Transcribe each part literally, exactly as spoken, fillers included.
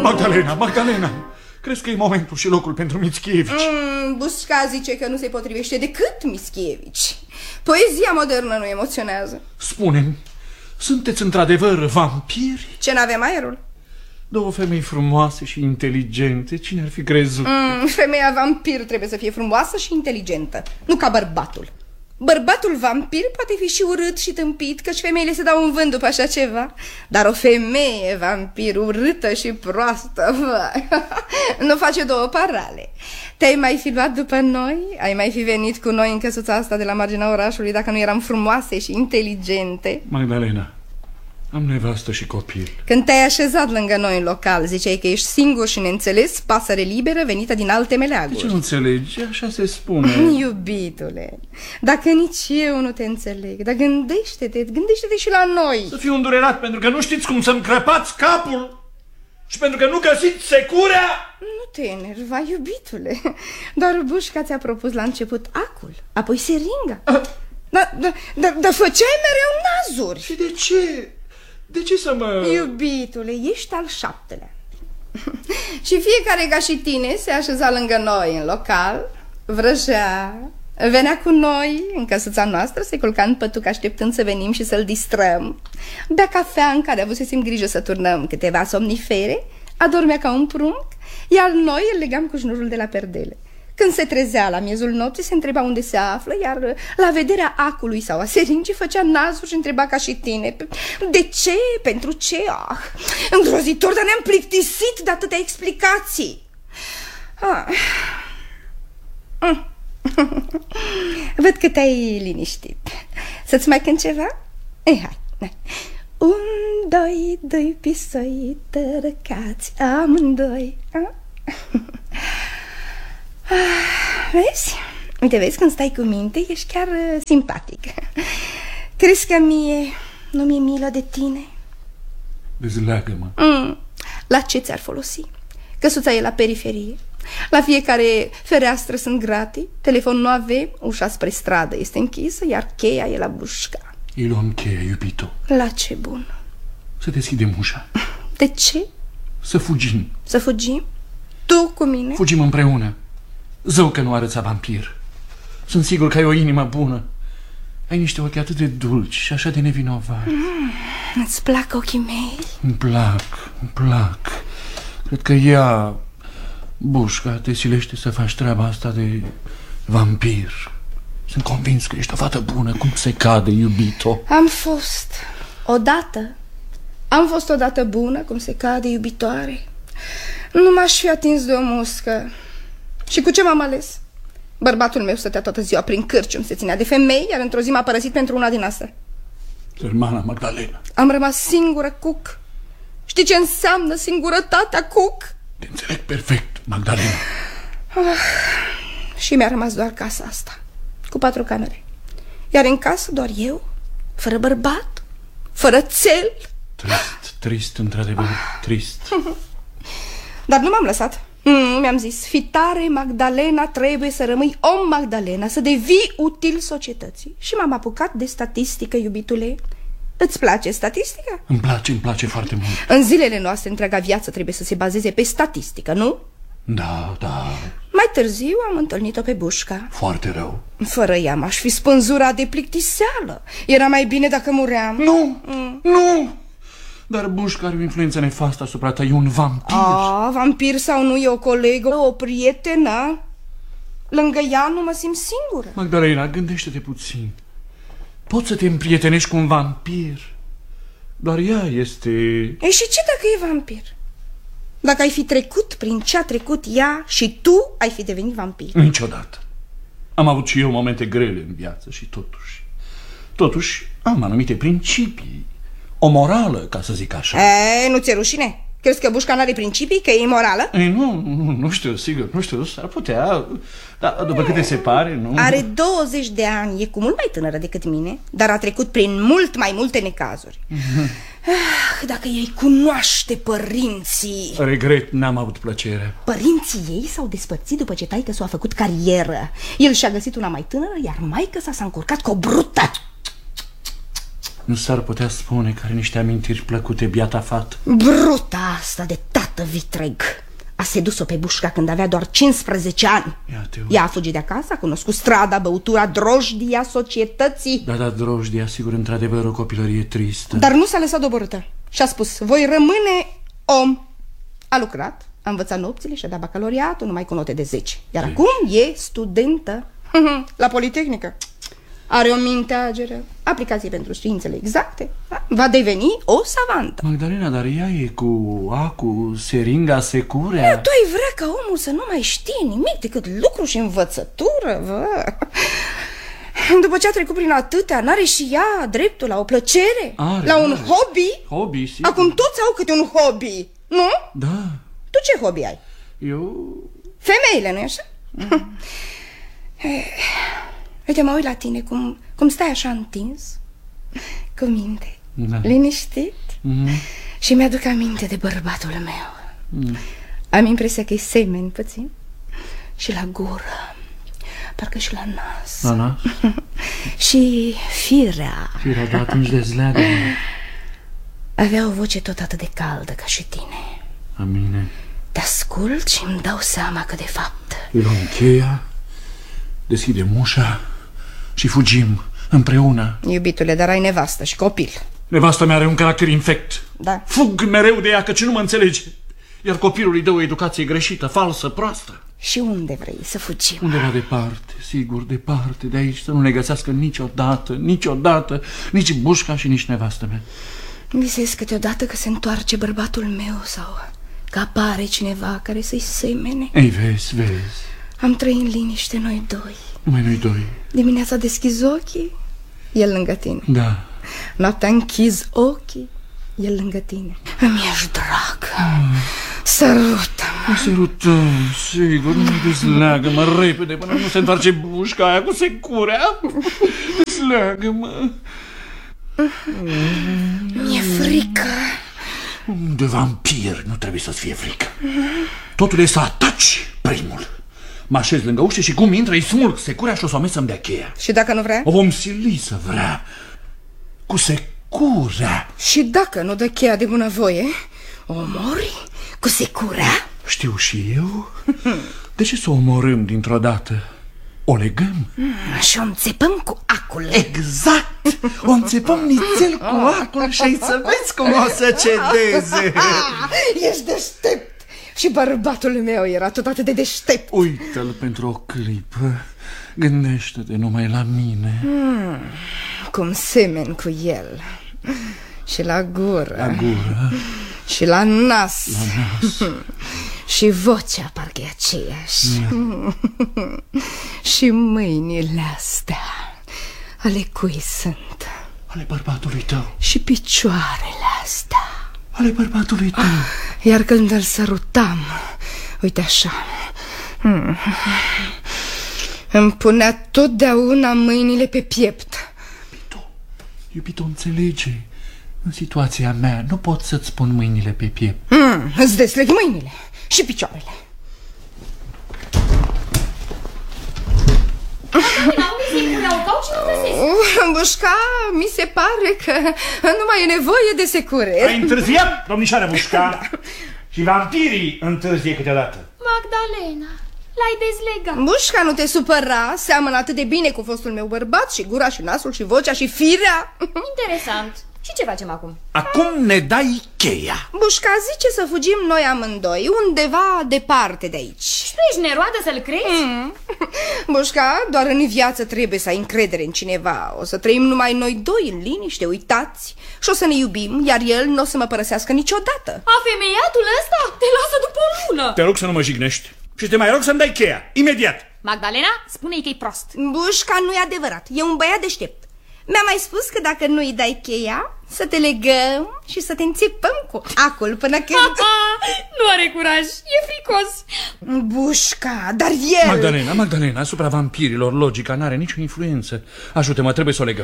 Magdalena, Magdalena, crezi că e momentul și locul pentru Mickiewicz? Mm, Bușca zice că nu se potrivește decât Mickiewicz. Poezia modernă nu emoționează. Spune-mi, sunteți într-adevăr vampiri? Ce n-avem aerul? Două femei frumoase și inteligente, cine ar fi crezut? Mm, femeia vampir trebuie să fie frumoasă și inteligentă, nu ca bărbatul. Bărbatul vampir poate fi și urât și tâmpit, căci femeile se dau în vânt după așa ceva. Dar o femeie vampir urâtă și proastă, vai, nu face două parale. Te-ai mai fi luat după noi? Ai mai fi venit cu noi în căsuța asta de la marginea orașului dacă nu eram frumoase și inteligente? Magdalena, am nevastă și copil. Când te-ai așezat lângă noi în local, ziceai că ești singur și neînțeles, pasăre liberă venită din alte meleaguri. De ce nu înțelegi? Așa se spune. Iubitule, dacă nici eu nu te înțeleg, dar gândește-te, gândește-te și la noi. Să fiu îndurerat pentru că nu știți cum să-mi crăpați capul și pentru că nu găsiți securea. Nu te enerva, iubitule. Doar Bușca ți-a propus la început acul, apoi seringa. Dar da, da, da, făceai mereu nazuri. Și de ce? De ce să mă... Iubitule, ești al șaptelea. Și fiecare ca și tine se așeza lângă noi în local, vrăjea, venea cu noi în căsuța noastră, se culca în pătuc așteptând să venim și să-l distrăm, bea cafea în care avusesem grijă să turnăm câteva somnifere, adormea ca un prunc, iar noi îl legam cu șnurul de la perdele. Când se trezea la miezul nopții, se întreba unde se află, iar la vederea acului sau a seringii făcea nasul și întreba ca și tine: de ce? Pentru ce? Ah, îngrozitor, dar ne-am plictisit de atâtea explicații. Ah. Mm. Văd că te-ai liniștit. Să-ți mai cânt ceva? Eh, hai, hai. Un, doi, doi pisoi tărăcați amândoi. Ah? Vezi? Uite, vezi, când stai cu minte, ești chiar uh, simpatic. Crezi că mie nu mi-e milă de tine? Dezleagă-mă. Mm. La ce ți-ar folosi? Căsuța e la periferie, la fiecare fereastră sunt gratii, telefon nu avem, ușa spre stradă este închisă, iar cheia e la Bușca. Îi luăm cheia, iubito. La ce bun? Să deschidem ușa. De ce? Să fugim. Să fugim? Tu cu mine? Fugim împreună. Zău că nu arăți a vampir. Sunt sigur că ai o inimă bună. Ai niște ochi atât de dulci și așa de nevinovați. Mm, îți plac ochii mei? Îmi plac, îmi plac. Cred că ea, Bușca, te silește să faci treaba asta de vampir. Sunt convins că ești o fată bună, cum se cade, iubito. Am fost odată. Am fost odată bună, cum se cade, iubitoare. Nu m-aș fi atins de o muscă. Și cu ce m-am ales? Bărbatul meu stătea toată ziua prin cârcium, se ținea de femei, iar într-o zi m-a părăsit pentru una din astea. Sărmana Magdalena. Am rămas singură, Cuc. Știi ce înseamnă singurătatea, Cuc? Te înțeleg perfect, Magdalena. Ah, și mi-a rămas doar casa asta, cu patru camere. Iar în casă doar eu, fără bărbat, fără țel. Trist, trist, într-adevăr, trist. Dar nu m-am lăsat. Mm, mi-am zis, fi tare, Magdalena, trebuie să rămâi om, Magdalena, să devii util societății. Și m-am apucat de statistică, iubitule. Îți place statistica? Îmi place, îmi place foarte mult. În zilele noastre, întreaga viață trebuie să se bazeze pe statistică, nu? Da, da. Mai târziu am întâlnit-o pe Bușca. Foarte rău. Fără ea m-aș fi spânzurat de plictiseală. Era mai bine dacă muream. Nu, mm. nu. Dar Bușca are o influență nefastă asupra ta, e un vampir. Ah, vampir sau nu, e o colegă, o prietenă. Lângă ea nu mă simt singură. Magdalena, gândește-te puțin. Poți să te împrietenești cu un vampir. Doar ea este... E și ce dacă e vampir? Dacă ai fi trecut prin ce a trecut ea și tu ai fi devenit vampir? Niciodată. Am avut și eu momente grele în viață și totuși... Totuși am anumite principii. O morală, ca să zic așa. E, nu ți-e rușine? Crezi că Bușca n-are principii, că e imorală? Ei, nu, nu, nu știu, sigur, nu știu, s-ar putea. Dar după câte se pare, nu... Are douăzeci de ani, e cu mult mai tânără decât mine, dar a trecut prin mult mai multe necazuri. Ah, dacă ei cunoaște părinții... Regret, n-am avut plăcere. Părinții ei s-au despărțit după ce taică s-a făcut carieră. El și-a găsit una mai tânără, iar maică s-a încurcat cu o brută. Nu s-ar putea spune că are niște amintiri plăcute, biata fată. Bruta asta de tată vitreg a sedus-o pe Bușca când avea doar cincisprezece ani. Ea a fugit de acasă, a cunoscut strada, băutura, drojdia societății. Da, da, drojdia, sigur, într-adevăr o copilărie tristă. Dar nu s-a lăsat doborâtă și a spus: voi rămâne om. A lucrat, a învățat nopțile și a dat bacalaureatul numai cu note de zece. Iar deci. acum e studentă la Politehnică. Are o minte ageră, aplicații pentru științele exacte, da? Va deveni o savantă. Magdalena, dar ea e cu A, cu seringa securea. Tu ai vrea ca omul să nu mai știe nimic decât lucru și învățătură, vă? După ce a trecut prin atâtea, n-are și ea dreptul la o plăcere? Are, la un are. hobby? Hobby, sigur. Acum toți au câte un hobby, nu? Da. Tu ce hobby ai? Eu... Femeile, nu-i așa? Mm. Uite, mă uit la tine cum, cum stai așa întins, cu minte, da. liniștit, mm. și mi-aduc aminte de bărbatul meu. mm. Am impresia că e semen puțin. Și la gură, parcă și la nas. La nas? Și firea. Firea, da, atunci dezleagă. Avea o voce tot atât de caldă ca și tine. A mine. Te ascult și îmi dau seama că de fapt îi luăm cheia, deschidem ușa și fugim împreună. Iubitule, dar ai nevastă și copil. Nevasta mea are un caracter infect. Da. Fug mereu de ea, căci nu mă înțelege. Iar copilul îi dă o educație greșită, falsă, proastă. Și unde vrei să fugim? Undeva departe, sigur, departe de aici, să nu ne găsească niciodată, niciodată, nici Bușca și nici nevastă mea. Visez câteodată că se întoarce bărbatul meu sau că apare cineva care să-i semene. Ei, vezi, vezi. Am trăit în liniște noi doi. Numai noi doi. Dimineața deschizi ochii, el lângă tine. Da. Noaptea închizi ochii, el lângă tine. Îmi ești drag. mm. Sărută-mă. Sărutăm, sigur, nu dezleagă-mă repede până nu se întoarce Bușca aia cu securea. Dezleagă-mă. Mi-e frică. De vampir nu trebuie să-ți fie frică. Totul e să ataci primul. Mă așez lângă ușă și cum intră îi smulg securea și o să o met să-mi dea cheia. Și dacă nu vrea? O vom sili să vrea. Cu securea. Și dacă nu dă cheia de bunăvoie, o omori cu securea? Știu și eu. De ce să o omorâm dintr-o dată? O legăm? Mm, și o înțepăm cu acul. Exact! O înțepăm nițel cu acul și ai să vezi cum o să cedeze. Ești deștept. Și bărbatul meu era tot atât de deștept. Uită-l pentru o clipă. Gândește-te numai la mine. mm, Cum semen cu el. Și la gură. La gură. Și la nas. La nas. Și vocea parcă e aceeași. Yeah. Și mâinile astea, ale cui sunt? Ale bărbatului tău. Și picioarele astea, ale bărbatului tău. Iar când îl sărutam, uite așa, hmm, îmi punea totdeauna mâinile pe piept. Iubito, iubito, înțelege. În situația mea nu pot să-ți pun mâinile pe piept. hmm, Îți desleg mâinile și picioarele. Bușca, mi se pare că nu mai e nevoie de secure. Ai întârziat, domnișoară Bușca. Și vampirii întârzie câteodată. Magdalena, l-ai dezlegat. Bușca, nu te supăra, seamănă atât de bine cu fostul meu bărbat. Și gura și nasul și vocea și firea. Interesant. Și ce facem acum? Acum ne dai cheia. Bușca zice să fugim noi amândoi undeva departe de aici. Și tu ești neroadă să-l crezi? mm. Bușca, doar în viață trebuie să ai încredere în cineva. O să trăim numai noi doi în liniște, uitați. Și o să ne iubim, iar el nu o să mă părăsească niciodată. Afemeiatul ăsta te lasă după o lună. Te rog să nu mă jignești. Și te mai rog să-mi dai cheia, imediat. Magdalena, spune-i că e prost. Bușca, nu e adevărat, e un băiat deștept. Mi-a mai spus că dacă nu-i dai cheia, să te legăm și să te înțepăm cu acul până când... Nu are curaj, e fricos. Bușca, dar el... Magdalena, Magdalena, asupra vampirilor logica n-are nicio influență. Ajută-mă, trebuie să o legăm.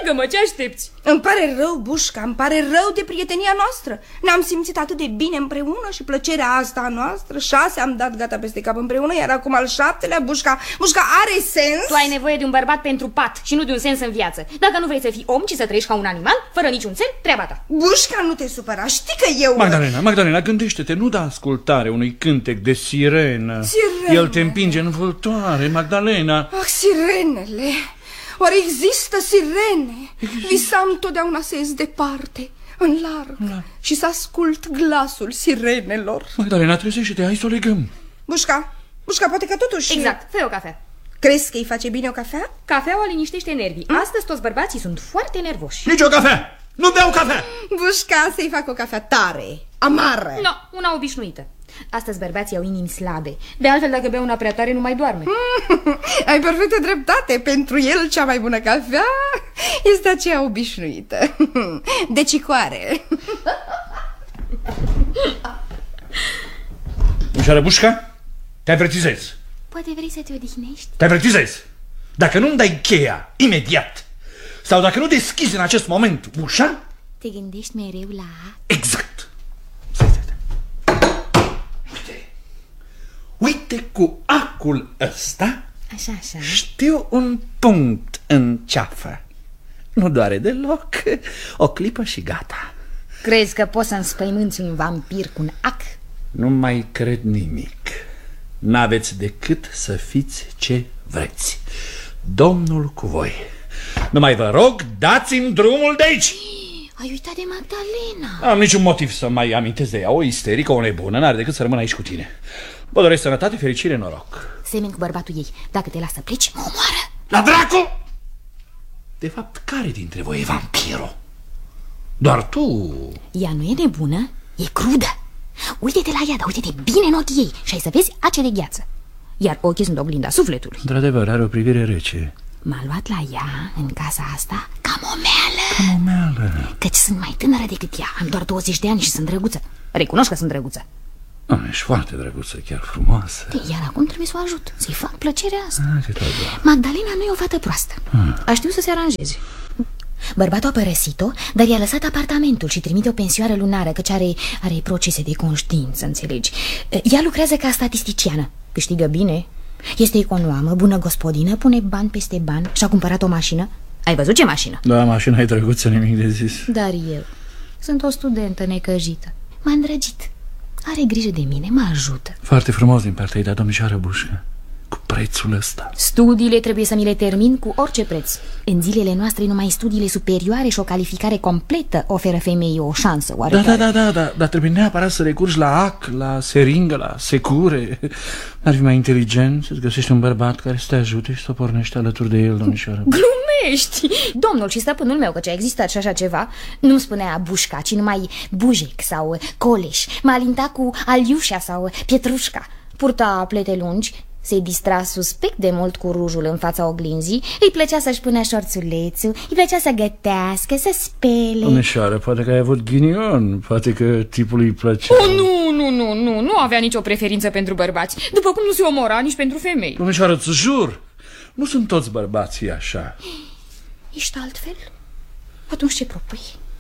Aleargă-mă, ce aștepți? Îmi pare rău, Bușca, îmi pare rău de prietenia noastră. Ne-am simțit atât de bine împreună și plăcerea asta a noastră. Șase am dat gata peste cap împreună, iar acum al șaptelea, Bușca, Bușca, are sens? Tu ai nevoie de un bărbat pentru pat și nu de un sens în viață. Dacă nu vrei să fii om, ci să trăiești ca un animal, fără niciun sens, treaba ta. Bușca, nu te supăra, știi că eu... Magdalena, Magdalena, gândește-te, nu da ascultare unui cântec de sirenă. Sirene. El te împinge în vâltoare, Magdalena. Ah, sirenele! Oare există sirene? Visam totdeauna să ies departe, în larg, La... și să ascult glasul sirenelor. Magdalena, trezește-te, hai să o legăm. Bușca, Bușca, poate că totuși... Exact, fă o cafea. Crezi că îi face bine o cafea? Cafeaua liniștește nervii. Mm? Astăzi toți bărbații sunt foarte nervoși. Nici o cafea! Nu beau cafea! Bușca, să-i fac o cafea tare, amară. Nu, no, una obișnuită. Astăzi bărbații au inimi slabe. De altfel, dacă bea una prea tare, nu mai doarme. Ai perfectă dreptate. Pentru el cea mai bună cafea este aceea obișnuită. De cicoare. Domnișoară Bușca, te avertizez. Poate vrei să te odihnești? Te avertizez. Dacă nu-mi dai cheia imediat, sau dacă nu deschizi în acest moment ușa... Te gândești mereu la... Exact. Uite, uite cu acul ăsta. Așa, așa. Știu un punct în ceafă. Nu doare deloc. O clipă și gata. Crezi că poți să înspăimânți un vampir cu un ac? Nu mai cred nimic. N-aveți decât să fiți ce vreți. Domnul cu voi. Numai vă rog, dați-mi drumul de aici. Ai uitat de Magdalena. Am niciun motiv să mai amintesc de ea. O isterică, o nebună, n-are decât să rămână aici cu tine. Vă doresc sănătate, fericire, noroc. Semeni cu bărbatul ei. Dacă te lasă să pleci, mă omoară. La dracu! De fapt, care dintre voi e vampirul? Doar tu? Ea nu e nebună, e crudă. Uite-te la ea, dar uite-te bine în ochii ei și ai să vezi ace de gheață. Iar ochii sunt oglinda sufletului. Într-adevăr, are o privire rece. M-a luat la ea, în casa asta, ca momeală. Ca momeală. Căci sunt mai tânără decât ea. Am doar douăzeci de ani și sunt drăguță. Recunosc că sunt drăguță. Ah, ești foarte drăguță, chiar frumoasă. Iar acum trebuie să o ajut, să-i fac plăcerea asta. Ah, Magdalena nu e o fată proastă. ah. A știut să se aranjeze. Bărbatul a părăsit-o, dar i-a lăsat apartamentul și trimite o pensioară lunară, căci are, are procese de conștiință, înțelegi. Ea lucrează ca statisticiană, câștigă bine, este economă, bună gospodină, pune bani peste bani și-a cumpărat o mașină. Ai văzut ce mașină? Da, mașina e drăguță, nimic de zis. Dar eu sunt o studentă necăjită. M-a îndrăgit. Are grijă de mine, mă ajută. Foarte frumos din partea ei, dar domnișoară Bușca, cu prețul ăsta. Studiile trebuie să mi le termin cu orice preț. În zilele noastre numai studiile superioare și o calificare completă oferă femeii o șansă oarecare. Da, da, da, da, da, dar trebuie neapărat să recurgi la ac, la seringă, la secure. N-ar fi mai inteligent să-ți găsești un bărbat care să te ajute și să o pornești alături de el, domnișoară? Glumești! Domnul și stăpânul meu, căci a existat și așa ceva, nu-mi spunea Bușca, ci numai Bujec sau Coleș. M-a alintat cu Aliușa sau Pietrușca. Purta plete lungi, se distra suspect de mult cu rujul în fața oglinzii, îi plăcea să-și pună șorțulețul, îi plăcea să gătească, să spele. Domnișoară, poate că ai avut ghinion, poate că tipul îi plăcea. Oh, nu, nu, nu, nu, nu avea nicio preferință pentru bărbați, după cum nu se omora nici pentru femei. Domnișoară, îți jur, nu sunt toți bărbații așa. Ești altfel? Atunci ce propui?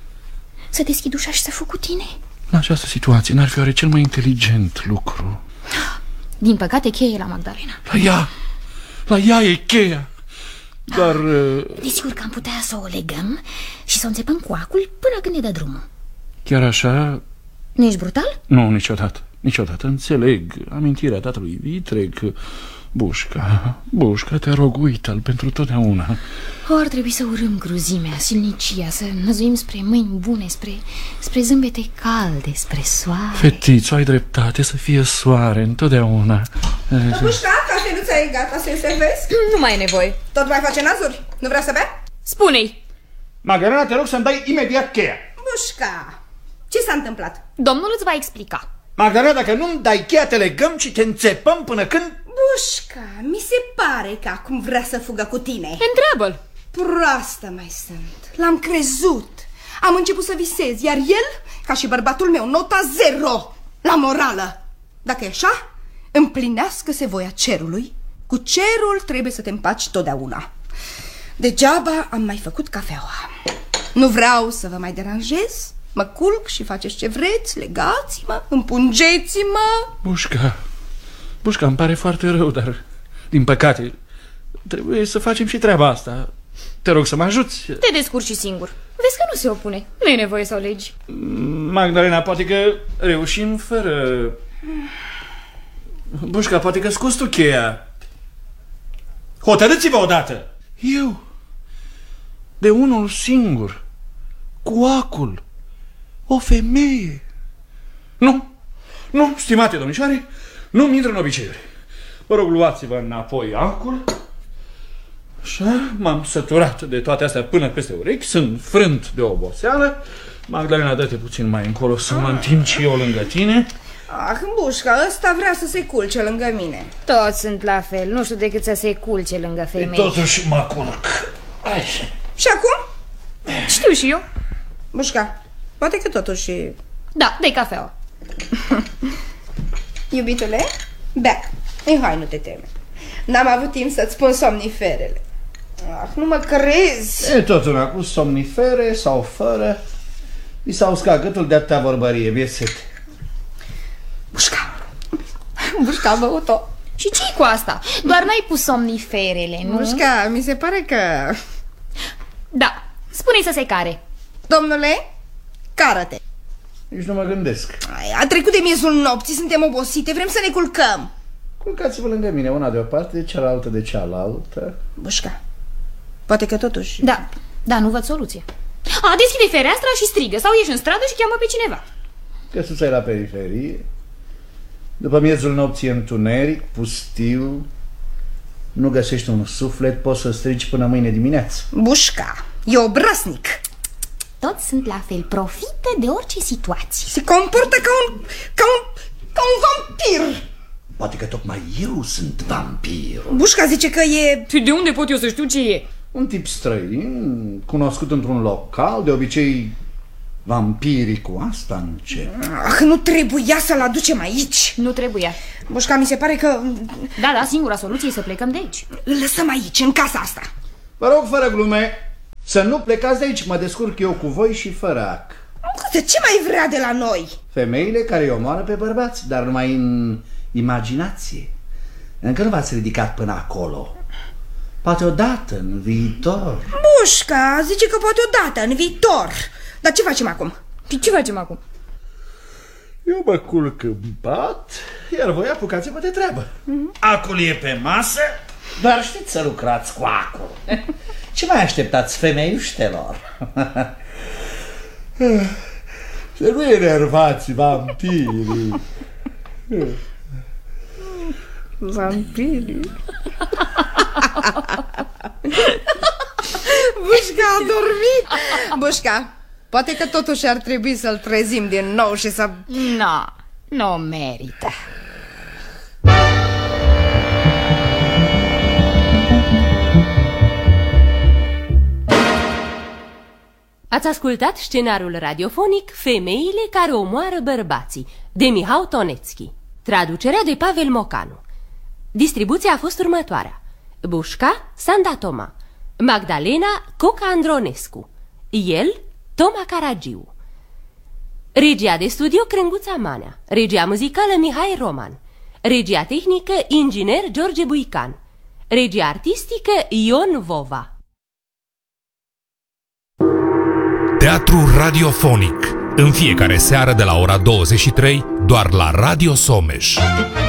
Să deschid ușa și să fug cu tine? În această situație n-ar fi oare cel mai inteligent lucru? Din păcate, cheia e la Magdalena. La ea, la ea e cheia. Dar... Desigur că am putea să o legăm și să o înțepăm cu acul până când ne dă drumul. Chiar așa? Nu ești brutal? Nu, niciodată, niciodată. Înțeleg amintirea tatălui Vitreg. Bușca, Bușca, te rog, uită-l pentru totdeauna. O, ar trebui să urâm cruzimea, silnicia, să năzuim spre mâini bune, spre, spre zâmbete calde, spre soare. Fetițo, ai dreptate, să fie soare întotdeauna. Bușca, cafeluța e gata să-i servesc? Nu mai e nevoie. Tot mai face nazuri? Nu vrea să bea? Spune-i. Magdalena, te rog să-mi dai imediat cheia. Bușca, ce s-a întâmplat? Domnul îți va explica. Magdalena, dacă nu-mi dai cheia, te legăm și te înțepăm până când... Bușca, mi se pare că acum vrea să fugă cu tine. Întreabă-l. Proastă mai sunt. L-am crezut. Am început să visez, iar el, ca și bărbatul meu, nota zero la morală. Dacă e așa, împlinească-se voia cerului. Cu cerul trebuie să te împaci totdeauna. Degeaba am mai făcut cafeaua. Nu vreau să vă mai deranjez. Mă culc și faceți ce vreți. Legați-mă, împungeți-mă. Bușca, Bușca, îmi pare foarte rău, dar din păcate trebuie să facem și treaba asta. Te rog să mă ajuți. Te descurci și singur. Vezi că nu se opune. Nu e nevoie să o legi. Magdalena, poate că reușim fără... Bușca, poate că scoți tu cheia. Hotărâți-vă odată. Eu, de unul singur, cu acul, o femeie. Nu, nu, stimate domnișoare, nu-mi intră în obiceiuri. Vă rog, luați-vă înapoi acul. Așa, m-am săturat de toate astea până peste urechi, sunt frânt de oboseală. Magdalena, dă-te puțin mai încolo să mă întind și eu lângă tine. Ah, Bușca, ăsta vrea să se culce lângă mine. Toți sunt la fel, nu știu decât să se culce lângă femei. Totuși mă culc. Așa. Și acum? Știu și eu. Bușca, poate că totuși... Da, dă-i cafeaua. Iubitule, bea. Mihai, nu te teme. N-am avut timp să-ți spun somniferele. Ah, nu mă crezi. E tot una cu somnifere sau fără. Mi s-a uscat gâtul de atâta vorbărie, mi-e sete. Bușca, Bușca a băut-o. Și ce-i cu asta? Doar n-ai pus somniferele, nu? Bușca, mi se pare că... Da, spune-i să se care. Domnule, cară-te. Nici nu mă gândesc. Ai, a trecut de miezul nopții, suntem obosite, vrem să ne culcăm. Culcați-vă lângă mine, una de o parte, cealaltă de cealaltă. Bușca, poate că totuși... Da, da, nu văd soluție. A, deschide fereastra și strigă, sau ieși în stradă și cheamă pe cineva. Căsuța e la periferie. După miezul nopții întuneric, pustiu. Nu găsești un suflet, poți să strigi până mâine dimineață. Bușca, e obraznic. Toți sunt la fel, profită de orice situație. Se comportă ca un... ca un... ca un vampir. Poate că tocmai eu sunt vampirul. Bușca zice că e... Și de unde pot eu să știu ce e? Un tip străin, cunoscut într-un local, de obicei vampirii cu asta încep. Ah, nu trebuia să-l aducem aici. Nu trebuia. Bușca, mi se pare că... Da, da, singura soluție e să plecăm de aici. Îl lăsăm aici, în casa asta. Vă rog, fără glume, să nu plecați de aici, mă descurc eu cu voi și fără ac. De ce mai vrea de la noi? Femeile care îi omoară pe bărbați, dar numai în imaginație. Încă nu v-ați ridicat până acolo. Poate odată, în viitor. Bușca zice că poate odată, în viitor. Dar ce facem acum? Și ce facem acum? Eu mă culc în pat, iar voi apucați-vă de treabă. Mm-hmm. Acul e pe masă, doar știți să lucrați cu acul. Ce mai așteptați, femeiuștelor? Să nu enervați vampirii. Vampirii? Bușca a dormit. Bușca, poate că totuși ar trebui să-l trezim din nou și să... Nu, nu merită. Ați ascultat scenariul radiofonic Femeile care omoară bărbații, de Mihau Tonețchi. Traducerea de Pavel Mocanu. Distribuția a fost următoarea: Bușca, Sanda Toma; Magdalena, Coca Andronescu; el, Toma Caragiu. Regia de studio, Crânguța Manea. Regia muzicală, Mihai Roman. Regia tehnică, inginer George Buican. Regia artistică, Ion Vova. Teatru radiofonic, în fiecare seară de la ora douăzeci și trei, doar la Radio Someș.